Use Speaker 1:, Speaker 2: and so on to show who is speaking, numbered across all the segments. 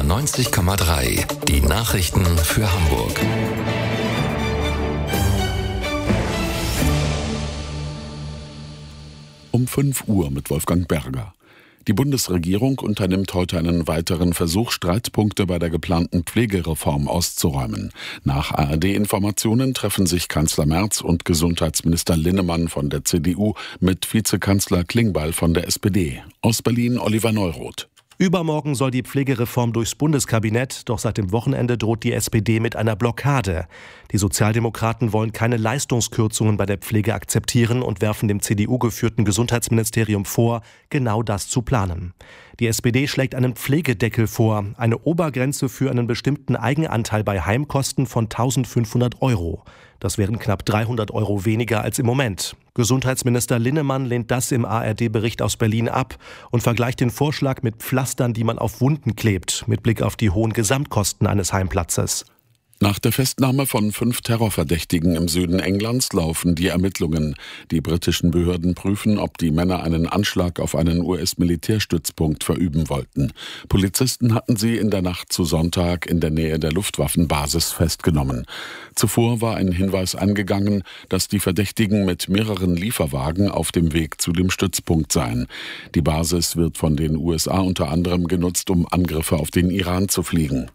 Speaker 1: NDR 90,3. Die Nachrichten für Hamburg.
Speaker 2: Um 5 Uhr mit Wolfgang Berger. Die Bundesregierung unternimmt heute einen weiteren Versuch, Streitpunkte bei der geplanten Pflegereform auszuräumen. Nach ARD-Informationen treffen sich Kanzler Merz und Gesundheitsminister Linnemann von der CDU mit Vizekanzler Klingbeil von der SPD. Aus Berlin Oliver Neuroth.
Speaker 3: Übermorgen soll die Pflegereform durchs Bundeskabinett, doch seit dem Wochenende droht die SPD mit einer Blockade. Die Sozialdemokraten wollen keine Leistungskürzungen bei der Pflege akzeptieren und werfen dem CDU-geführten Gesundheitsministerium vor, genau das zu planen. Die SPD schlägt einen Pflegedeckel vor, eine Obergrenze für einen bestimmten Eigenanteil bei Heimkosten von 1.500 €. Das wären knapp 300 € weniger als im Moment. Gesundheitsminister Linnemann lehnt das im ARD-Bericht aus Berlin ab und vergleicht den Vorschlag mit Pflastern, die man auf Wunden klebt, mit Blick auf die hohen Gesamtkosten eines Heimplatzes.
Speaker 2: Nach der Festnahme von 5 Terrorverdächtigen im Süden Englands laufen die Ermittlungen. Die britischen Behörden prüfen, ob die Männer einen Anschlag auf einen US-Militärstützpunkt verüben wollten. Polizisten hatten sie in der Nacht zu Sonntag in der Nähe der Luftwaffenbasis festgenommen. Zuvor war ein Hinweis eingegangen, dass die Verdächtigen mit mehreren Lieferwagen auf dem Weg zu dem Stützpunkt seien. Die Basis wird von den USA unter anderem genutzt, um Angriffe auf den Iran zu fliegen.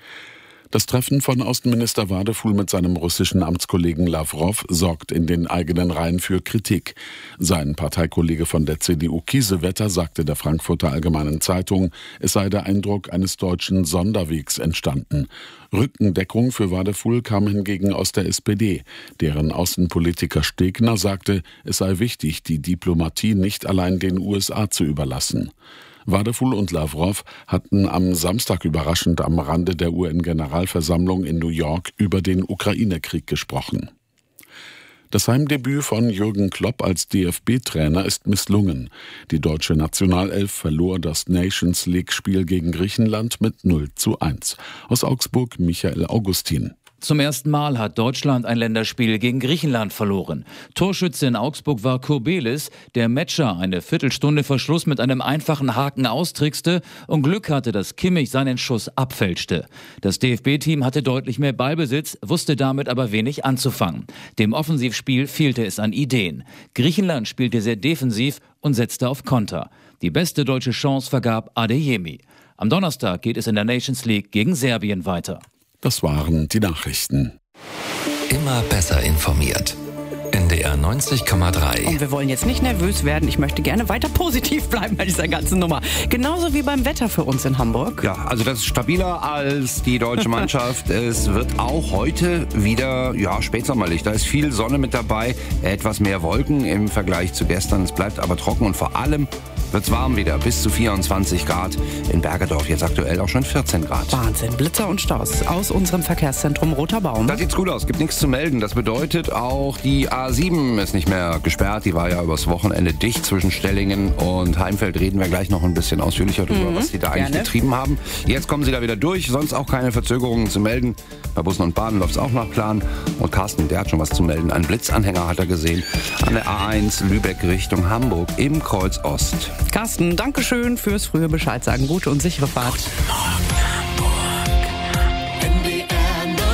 Speaker 2: Das Treffen von Außenminister Wadefuhl mit seinem russischen Amtskollegen Lawrow sorgt in den eigenen Reihen für Kritik. Sein Parteikollege von der CDU Kiesewetter sagte der Frankfurter Allgemeinen Zeitung, es sei der Eindruck eines deutschen Sonderwegs entstanden. Rückendeckung für Wadefuhl kam hingegen aus der SPD. Deren Außenpolitiker Stegner sagte, es sei wichtig, die Diplomatie nicht allein den USA zu überlassen. Wadefuhl und Lawrow hatten am Samstag überraschend am Rande der UN-Generalversammlung in New York über den Ukraine-Krieg gesprochen. Das Heimdebüt von Jürgen Klopp als DFB-Trainer ist misslungen. Die deutsche Nationalelf verlor das Nations-League-Spiel gegen Griechenland mit 0:1. Aus Augsburg Michael Augustin.
Speaker 4: Zum ersten Mal hat Deutschland ein Länderspiel gegen Griechenland verloren. Torschütze in Augsburg war Kurbelis, der Metscher eine Viertelstunde vor Schluss mit einem einfachen Haken austrickste und Glück hatte, dass Kimmich seinen Schuss abfälschte. Das DFB-Team hatte deutlich mehr Ballbesitz, wusste damit aber wenig anzufangen. Dem Offensivspiel fehlte es an Ideen. Griechenland spielte sehr defensiv und setzte auf Konter. Die beste deutsche Chance vergab Adeyemi. Am Donnerstag geht es in der Nations League gegen Serbien weiter.
Speaker 2: Das waren die Nachrichten.
Speaker 1: Immer besser informiert. NDR 90,3.
Speaker 5: Und wir wollen jetzt nicht nervös werden. Ich möchte gerne weiter positiv bleiben bei dieser ganzen Nummer. Genauso wie beim Wetter für uns in Hamburg.
Speaker 6: Ja, also das ist stabiler als die deutsche Mannschaft. Es wird auch heute wieder spätsommerlich. Da ist viel Sonne mit dabei, etwas mehr Wolken im Vergleich zu gestern. Es bleibt aber trocken und vor allem wird es warm wieder, bis zu 24 Grad. In Bergedorf jetzt aktuell auch schon 14 Grad.
Speaker 5: Wahnsinn, Blitzer und Staus aus unserem Verkehrszentrum Roter Baum.
Speaker 6: Da sieht's gut aus, gibt nichts zu melden. Das bedeutet auch, die A7 ist nicht mehr gesperrt. Die war ja übers Wochenende dicht zwischen Stellingen und Heimfeld. Reden wir gleich noch ein bisschen ausführlicher drüber, was die da eigentlich getrieben haben. Jetzt kommen sie da wieder durch, sonst auch keine Verzögerungen zu melden. Bei Bussen und Bahnen läuft es auch nach Plan. Und Carsten, der hat schon was zu melden. Einen Blitzanhänger hat er gesehen an der A1 Lübeck Richtung Hamburg im Kreuz Ost.
Speaker 5: Carsten, danke schön fürs frühe Bescheid sagen. Gute und sichere Fahrt.
Speaker 7: Guten Morgen, Hamburg. NDR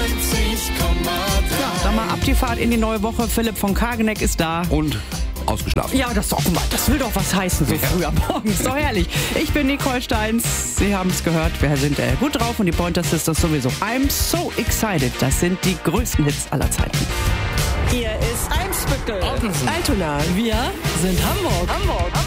Speaker 7: 90,3.
Speaker 5: Ja, dann mal ab die Fahrt in die neue Woche. Philipp von Kageneck ist da.
Speaker 6: Und ausgeschlafen.
Speaker 5: Ja, das will doch was heißen, so früh am Morgen. Ist doch herrlich. Ich bin Nicole Steins. Sie haben es gehört. Wir sind gut drauf und die Pointer Sisters sowieso. I'm so excited. Das sind die größten Hits aller Zeiten.
Speaker 8: Hier ist Eimsbüttel,
Speaker 7: Ottensen,
Speaker 8: Altona. Wir sind Hamburg.